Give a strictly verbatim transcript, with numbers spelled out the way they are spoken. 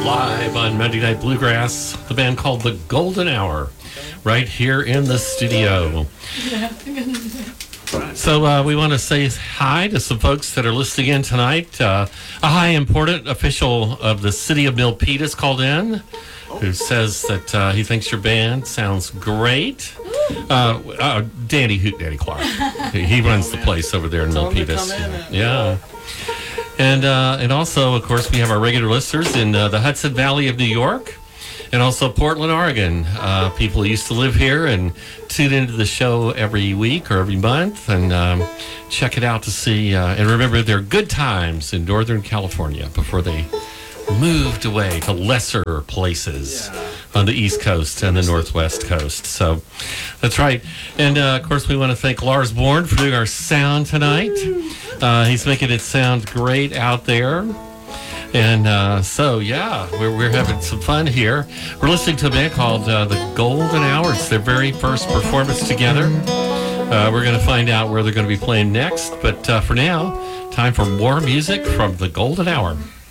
live on Monday Night Bluegrass, the band called The Golden Hour, right here in the studio. So uh, we want to say hi to some folks that are listening in tonight. Uh, a high important official of the city of Milpitas called in, who says that uh, he thinks your band sounds great. Uh, uh, Danny Hoot Danny Clark. He, he runs the place over there in Milpitas. Yeah. And uh, and also, of course, we have our regular listeners in uh, the Hudson Valley of New York, and also Portland, Oregon. Uh, people who used to live here and tune into the show every week or every month, and um, check it out to see. Uh, and remember, there are good times in Northern California before they moved away to lesser places yeah. on the East Coast and the Northwest Coast. So that's right. And uh, of course, we want to thank Lars Bourne for doing our sound tonight. Uh, he's making it sound great out there. And uh, so, yeah, we're, we're having some fun here. We're listening to a band called uh, The Golden Hour. It's their very first performance together. Uh, we're going to find out where they're going to be playing next. But uh, for now, time for more music from The Golden Hour.